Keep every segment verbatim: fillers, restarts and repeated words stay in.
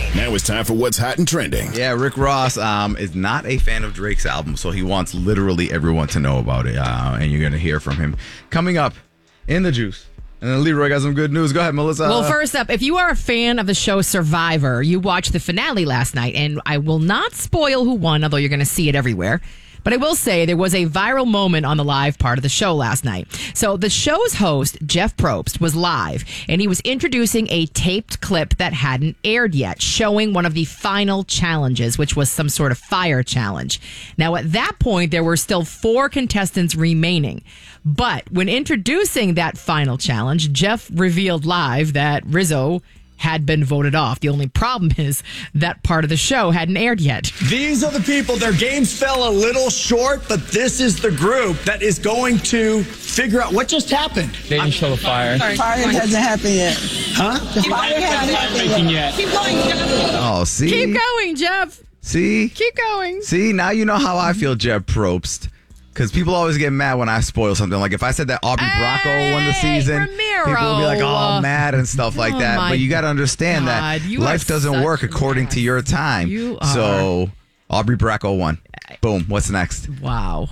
Now it's time for what's hot and trending. Yeah, Rick Ross um, is not a fan of Drake's album, so he wants literally everyone to know about it. Uh, and you're going to hear from him coming up in the juice. And then Leroy got some good news. Go ahead, Melissa. Well, first up, if you are a fan of the show Survivor, you watched the finale last night, and I will not spoil who won, although you're going to see it everywhere. But I will say there was a viral moment on the live part of the show last night. So the show's host, Jeff Probst, was live, and he was introducing a taped clip that hadn't aired yet, showing one of the final challenges, which was some sort of fire challenge. Now, at that point, there were still four contestants remaining. But when introducing that final challenge, Jeff revealed live that Rizzo had been voted off. The only problem is that part of the show hadn't aired yet. These are the people, their games fell a little short, but this is the group that is going to figure out what just happened. They didn't show the fire. Fire hasn't happened yet. Huh? The fire hasn't happened yet. Keep going, Jeff. Oh, see? Keep going, Jeff. See? Keep going. See, now you know how I feel, Jeff Probst. Because people always get mad when I spoil something. Like if I said that Aubrey Bracco won the season, Ramiro. people will be like, oh, mad and stuff like Oh, that. my But you got to understand God, that you life are doesn't such work according an to your time. You So Aubrey Bracco won. Boom. What's next? Wow.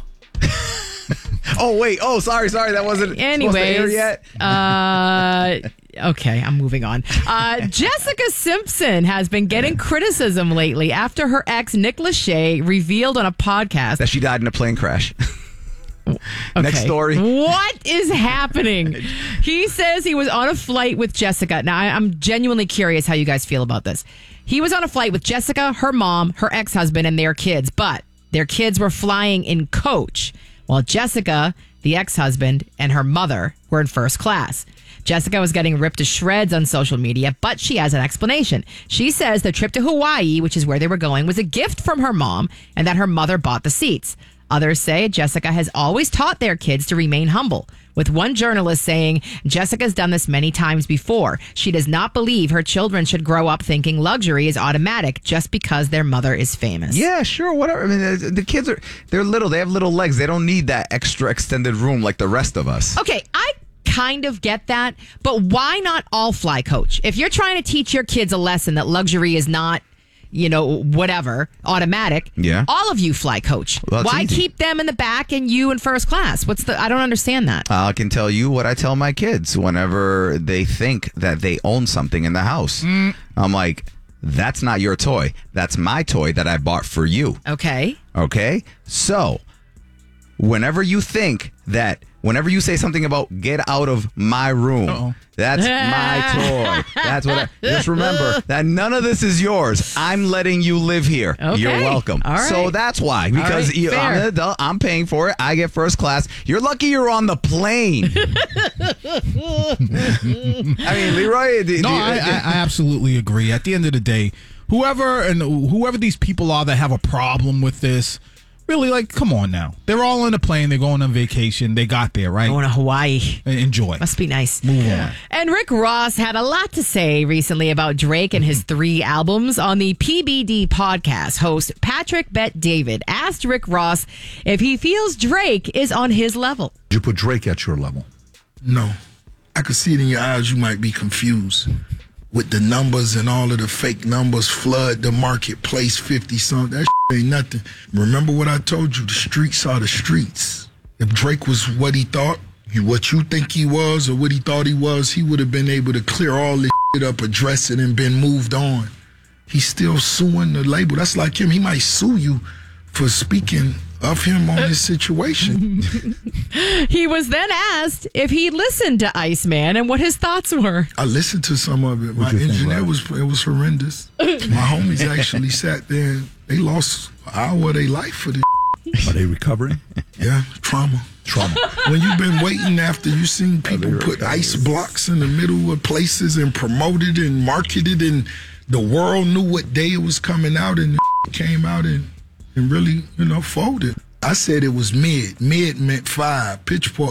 Oh, wait. Oh, sorry, sorry. That wasn't supposed to air Anyways, yet. uh, okay, I'm moving on. Uh, Jessica Simpson has been getting criticism lately after her ex, Nick Lachey, revealed on a podcast. That she died in a plane crash. Okay. Next story. What is happening? He says he was on a flight with Jessica. Now, I- I'm genuinely curious how you guys feel about this. He was on a flight with Jessica, her mom, her ex-husband, and their kids, but their kids were flying in coach, while Jessica, the ex-husband, and her mother were in first class. Jessica was getting ripped to shreds on social media, but she has an explanation. She says the trip to Hawaii, which is where they were going, was a gift from her mom and that her mother bought the seats. Others say Jessica has always taught their kids to remain humble, with one journalist saying Jessica's done this many times before. She does not believe her children should grow up thinking luxury is automatic just because their mother is famous. Yeah, sure, whatever. I mean, the the kids are, they're little. They have little legs. They don't need that extra extended room like the rest of us. Okay, I kind of get that, but why not all fly coach? If you're trying to teach your kids a lesson that luxury is not, you know, whatever, automatic, Yeah. all of you fly coach. Well, that's why easy. keep them in the back and you in first class? What's the, I don't understand that. I can tell you what I tell my kids whenever they think that they own something in the house. Mm. I'm like, that's not your toy. That's my toy that I bought for you. Okay. Okay? So, whenever you think that, whenever you say something about get out of my room, Uh-oh. that's my toy. That's what I, just remember that none of this is yours. I'm letting you live here. Okay. You're welcome. All right. So that's why. Because right, you, I'm fair. an adult, I'm paying for it. I get first class. You're lucky you're on the plane. I mean, Leroy. Do, No, do- I, I, I absolutely agree. At the end of the day, whoever and whoever these people are that have a problem with this, really, like, come on now. They're all on a plane. They're going on vacation. They got there, right? Going to Hawaii. Enjoy. Must be nice. Move on. And Rick Ross had a lot to say recently about Drake and his three albums. On the P B D podcast, host Patrick Bet David asked Rick Ross if he feels Drake is on his level. You put Drake at your level. No. I could see it in your eyes. You might be confused with the numbers and all of the fake numbers flood the marketplace fifty something. That shit ain't nothing. Remember what I told you? The streets are the streets. If Drake was what he thought, you what you think he was or what he thought he was, he would have been able to clear all this shit up, address it, and been moved on. He's still suing the label. That's like him. He might sue you for speaking of him on this situation. He was then asked if he listened to Iceman and what his thoughts were. I listened to some of it. My What'd you think, engineer Rob? was it was horrendous. My homies actually sat there and they lost an hour of their life for this. Are they recovering? Yeah, trauma. Trauma. When you've been waiting after you seen people put ice blocks in the middle of places and promoted and marketed and the world knew what day it was coming out and it came out and, and really, you know, folded. I said it was mid. Mid meant five. Pitchfork